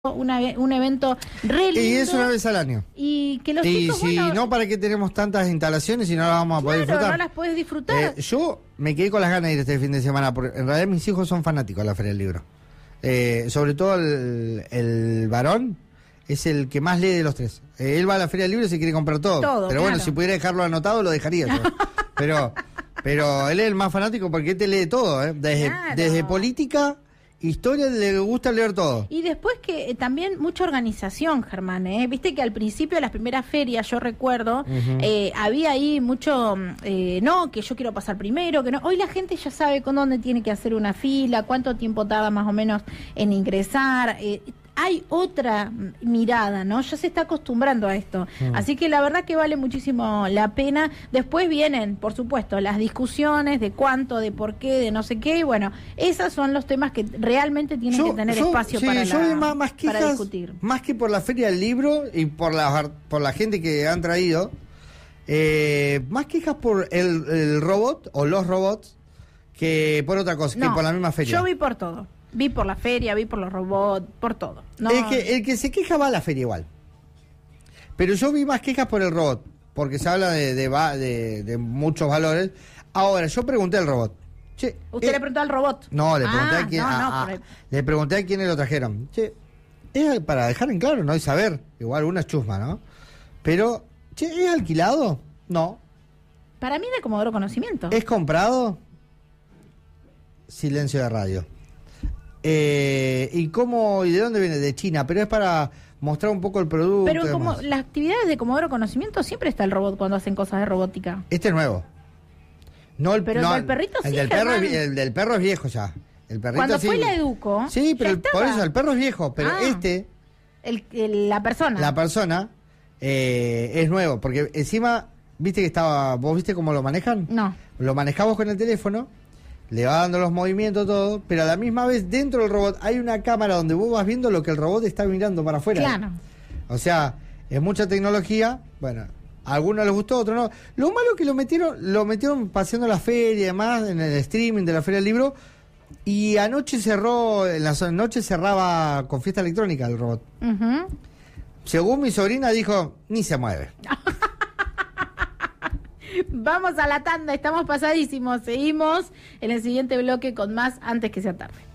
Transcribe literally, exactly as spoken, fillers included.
Una, un evento re lindo. Y es una vez al año. Y que los y chicos, si bueno, no, ¿para qué tenemos tantas instalaciones si no las vamos a poder claro, disfrutar? no las puedes disfrutar. Eh, yo me quedé con las ganas de ir este fin de semana, porque en realidad mis hijos son fanáticos de la Feria del Libro. Eh, sobre todo el, el varón es el que más lee de los tres. Eh, él va a la Feria del Libro y se quiere comprar todo. Todo, pero bueno, claro. si pudiera dejarlo anotado, lo dejaría yo. pero, pero él es el más fanático porque él te lee todo, ¿eh? Desde, Claro. desde política... Historia, le gusta leer todo. Y después que eh, también mucha organización, Germán, ¿eh? Viste que al principio de las primeras ferias, yo recuerdo, Uh-huh. eh, había ahí mucho, eh, no, que yo quiero pasar primero, que no. Hoy la gente ya sabe con dónde tiene que hacer una fila, cuánto tiempo tarda más o menos en ingresar. Eh, hay otra mirada, ¿no? Ya se está acostumbrando a esto. Mm. Así que la verdad que vale muchísimo la pena. Después vienen, por supuesto, las discusiones de cuánto, de por qué, de no sé qué. Y bueno, esos son los temas que realmente tienen Yo- que tener yo- espacio sí, para, yo la- vi más, más para quejas, discutir. más que por la Feria del Libro y por la, por la gente que han traído, eh, más quejas por el, el robot o los robots que por otra cosa, que No, por la misma feria. yo vi por todo. Vi por la feria, vi por los robots, por todo. No, Es que el que se queja va a la feria igual. Pero yo vi más quejas por el robot, porque se habla de, de, va- de- de muchos valores. Ahora, yo pregunté al robot. Che, ¿Usted eh, le preguntó al robot? No, le pregunté Ah, a quién, no, a- no, a- por el- le pregunté a quiénes lo trajeron. Che, es para dejar en claro, ¿no? Y saber, igual una es chusma, ¿no? Pero, che, ¿es alquilado? No. Para mí de Comodoro Conocimiento. ¿Es comprado? Silencio de radio. Eh, ¿Y cómo, y de dónde viene? De China, pero es para mostrar un poco el producto. y Pero como demás. las actividades de Comodoro Conocimiento siempre está el robot cuando hacen cosas de robótica. Este es nuevo. No el, Pero el no, del perrito el sí, del perro es, Germán. vi- el del perro es viejo ya. El perrito Cuando sí. fue la Educo, Sí, ya pero el- por estaba. eso el perro es viejo, pero Ah. este, El, el- la persona. la persona, eh, es nuevo, porque encima, viste que estaba, vos viste cómo lo manejan. No. Lo manejamos con el teléfono, le va dando los movimientos, todo, pero a la misma vez dentro del robot hay una cámara donde vos vas viendo lo que el robot está mirando para afuera. Claro. O sea, es mucha tecnología. Bueno, a algunos les gustó, a otros no. Lo malo que lo metieron, lo metieron paseando la feria y demás, en el streaming de la Feria del Libro. Y anoche cerró, en la noche cerraba con fiesta electrónica el robot. Ujú. Según mi sobrina dijo, ni se mueve. Vamos a la tanda, estamos pasadísimos. Seguimos en el siguiente bloque con más antes que sea tarde.